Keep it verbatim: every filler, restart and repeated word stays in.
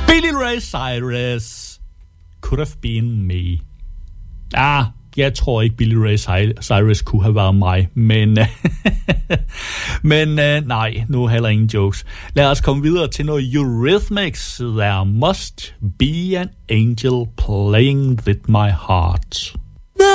Billy Ray Cyrus. Could have been me. Ah, jeg tror ikke Billy Ray Cyrus kunne have været mig, men men uh, nej, nu heller ingen jokes. Lad os komme videre til noget Eurythmics. There must be an angel playing with my heart.